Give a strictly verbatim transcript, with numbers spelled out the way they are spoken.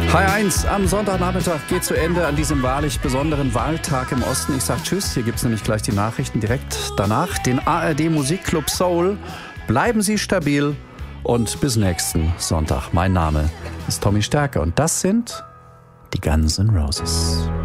H eins am Sonntagnachmittag geht zu Ende an diesem wahrlich besonderen Wahltag im Osten. Ich sag Tschüss, hier gibt's nämlich gleich die Nachrichten direkt danach. Den A R D Musikclub Soul. Bleiben Sie stabil und bis nächsten Sonntag. Mein Name ist Tommy Stärke und das sind die Guns N' Roses.